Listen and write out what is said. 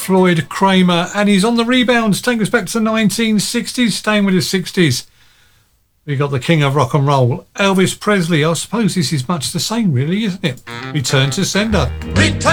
Floyd Kramer, and he's on the rebounds, taking us back to the 1960s, staying with the 60s. We got the king of rock and roll, Elvis Presley. I suppose this is much the same, really, isn't it? Return to sender.